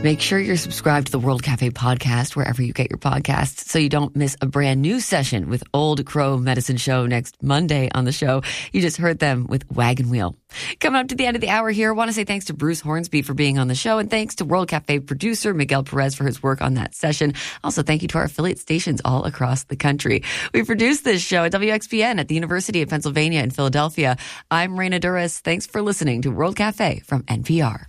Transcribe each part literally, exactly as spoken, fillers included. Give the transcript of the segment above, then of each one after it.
Make sure you're subscribed to the World Cafe podcast wherever you get your podcasts so you don't miss a brand new session with Old Crow Medicine Show next Monday on the show. You just heard them with Wagon Wheel. Coming up to the end of the hour here, I want to say thanks to Bruce Hornsby for being on the show, and thanks to World Cafe producer Miguel Perez for his work on that session. Also, thank you to our affiliate stations all across the country. We produced this show at W X P N at the University of Pennsylvania in Philadelphia. I'm Raina Duras. Thanks for listening to World Cafe from N P R.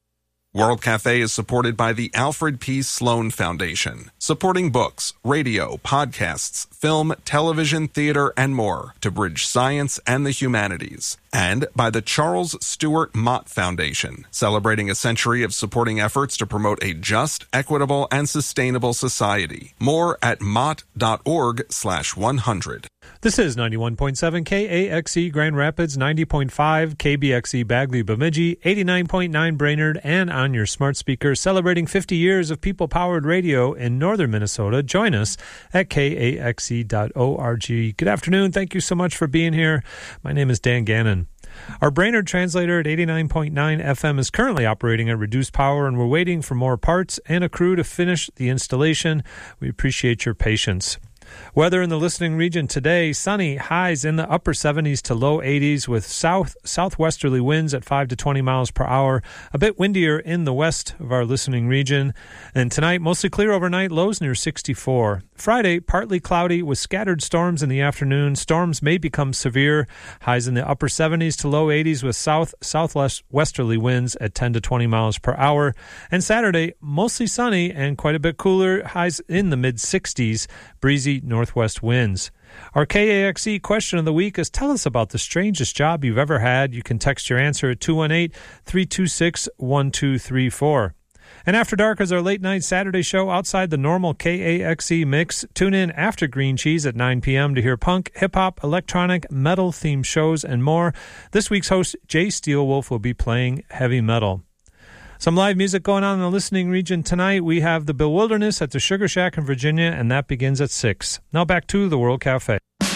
World Cafe is supported by the Alfred P. Sloan Foundation, supporting books, radio, podcasts, film, television, theater, and more to bridge science and the humanities. And by the Charles Stewart Mott Foundation, celebrating a century of supporting efforts to promote a just, equitable, and sustainable society. More at mott.org slash 100. This is ninety-one point seven K A X E Grand Rapids, ninety point five K B X E Bagley Bemidji, eighty-nine point nine Brainerd, and on your smart speaker, celebrating fifty years of people-powered radio in northern Minnesota. Join us at K A X E dot org. Good afternoon. Thank you so much for being here. My name is Dan Gannon. Our Brainerd translator at eighty-nine point nine F M is currently operating at reduced power, and we're waiting for more parts and a crew to finish the installation. We appreciate your patience. Weather in the listening region today, sunny, highs in the upper seventies to low eighties with south southwesterly winds at five to twenty miles per hour, a bit windier in the west of our listening region. And tonight, mostly clear overnight, lows near sixty-four. Friday, partly cloudy with scattered storms in the afternoon. Storms may become severe, highs in the upper seventies to low eighties with south southwesterly winds at ten to twenty miles per hour. And Saturday, mostly sunny and quite a bit cooler, highs in the mid sixties, breezy northwest winds. Our K A X E question of the week is, tell us about the strangest job you've ever had. You can text your answer at two one eight, three two six, one two three four. And After Dark is our late-night Saturday show outside the normal K A X E mix. Tune in after Green Cheese at nine p.m. to hear punk, hip-hop, electronic, metal-themed shows, and more. This week's host, Jay Steelwolf, will be playing heavy metal. Some live music going on in the listening region tonight. We have The Bewilderness at the Sugar Shack in Virginia, and that begins at six. Now back to the World Cafe.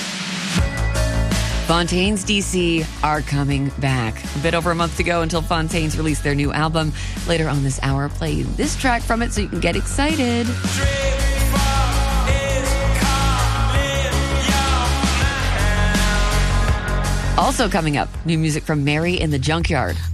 Fontaines D C are coming back. A bit over a month to go until Fontaines release their new album. Later on this hour, play this track from it so you can get excited. Also coming up, new music from Mary in the Junkyard.